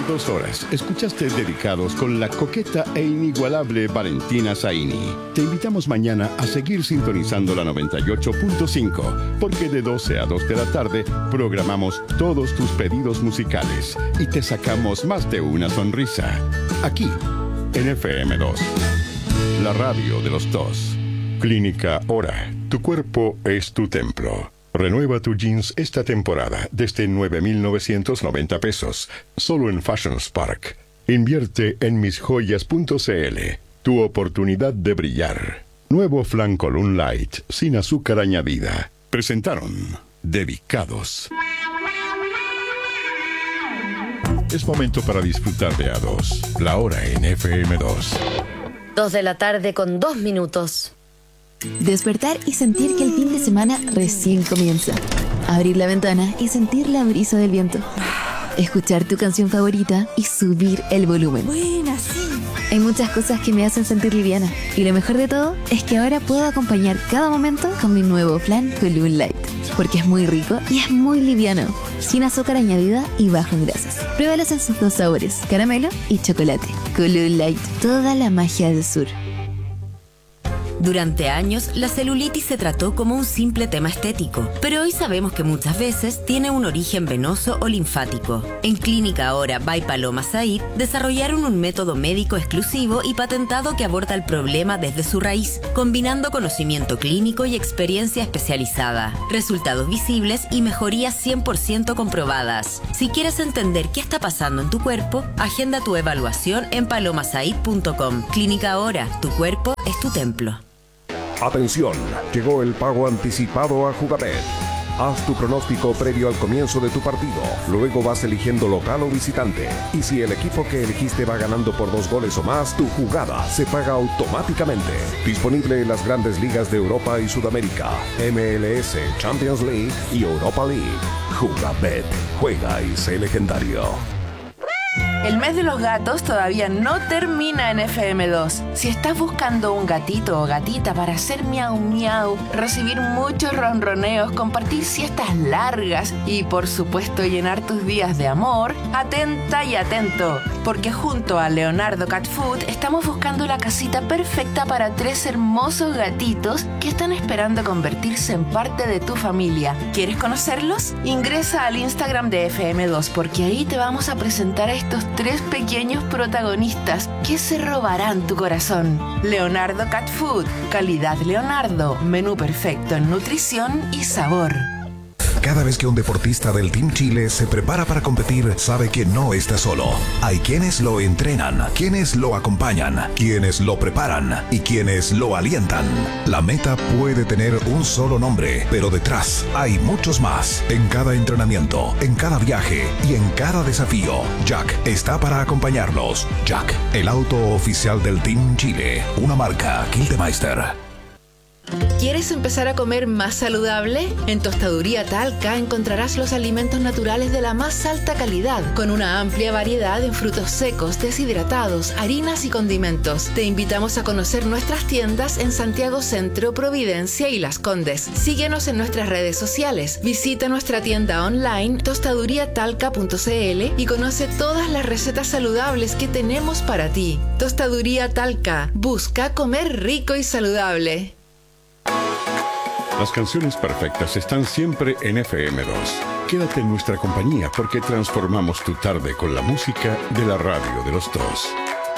2 horas escuchaste Dedicados con la coqueta e inigualable Valentina Zaini. Te invitamos mañana a seguir sintonizando la 98.5, porque de 12 a 2 de la tarde programamos todos tus pedidos musicales y te sacamos más de una sonrisa. Aquí, en FM2, la radio de los dos. Clínica Hora. Tu cuerpo es tu templo. Renueva tu jeans esta temporada desde 9,990 pesos, solo en Fashion Spark. Invierte en misjoyas.cl. Tu oportunidad de brillar. Nuevo Flan Column Light, sin azúcar añadida. Presentaron Dedicados. Es momento para disfrutar de A2, la hora en FM2. 2 de la tarde con 2 minutos. Despertar y sentir que el fin de semana recién comienza. Abrir la ventana y sentir la brisa del viento. Escuchar tu canción favorita y subir el volumen. Buena, sí. Hay muchas cosas que me hacen sentir liviana. Y lo mejor de todo es que ahora puedo acompañar cada momento con mi nuevo Flan Column Light. Porque es muy rico y es muy liviano. Sin azúcar añadida y bajo en grasas. Pruébalos en sus 2 sabores, caramelo y chocolate. Column Light, toda la magia del sur. Durante años, la celulitis se trató como un simple tema estético, pero hoy sabemos que muchas veces tiene un origen venoso o linfático. En Clínica Ahora by Paloma Said desarrollaron un método médico exclusivo y patentado que aborda el problema desde su raíz, combinando conocimiento clínico y experiencia especializada, resultados visibles y mejorías 100% comprobadas. Si quieres entender qué está pasando en tu cuerpo, agenda tu evaluación en palomasaid.com. Clínica Ahora, tu cuerpo es tu templo. Atención, llegó el pago anticipado a Jugabet. Haz tu pronóstico previo al comienzo de tu partido. Luego vas eligiendo local o visitante. Y si el equipo que elegiste va ganando por 2 goles o más, tu jugada se paga automáticamente. Disponible en las grandes ligas de Europa y Sudamérica, MLS, Champions League y Europa League. Jugabet. Juega y sé legendario. El mes de los gatos todavía no termina en FM2. Si estás buscando un gatito o gatita para hacer miau miau, recibir muchos ronroneos, compartir siestas largas y por supuesto llenar tus días de amor, atenta y atento, porque junto a Leonardo Cat Food estamos buscando la casita perfecta para 3 hermosos gatitos que están esperando convertirse en parte de tu familia. ¿Quieres conocerlos? Ingresa al Instagram de FM2 porque ahí te vamos a presentar a estos 3 pequeños protagonistas que se robarán tu corazón. Leonardo Cat Food, calidad Leonardo, menú perfecto en nutrición y sabor. Cada vez que un deportista del Team Chile se prepara para competir, sabe que no está solo. Hay quienes lo entrenan, quienes lo acompañan, quienes lo preparan y quienes lo alientan. La meta puede tener un solo nombre, pero detrás hay muchos más. En cada entrenamiento, en cada viaje y en cada desafío, Jack está para acompañarlos. Jack, el auto oficial del Team Chile, una marca Kildemeister. ¿Quieres empezar a comer más saludable? En Tostaduría Talca encontrarás los alimentos naturales de la más alta calidad, con una amplia variedad en frutos secos, deshidratados, harinas y condimentos. Te invitamos a conocer nuestras tiendas en Santiago Centro, Providencia y Las Condes. Síguenos en nuestras redes sociales. Visita nuestra tienda online tostaduriatalca.cl y conoce todas las recetas saludables que tenemos para ti. Tostaduría Talca. Busca comer rico y saludable. Las canciones perfectas están siempre en FM2. Quédate en nuestra compañía porque transformamos tu tarde con la música de la radio de los dos.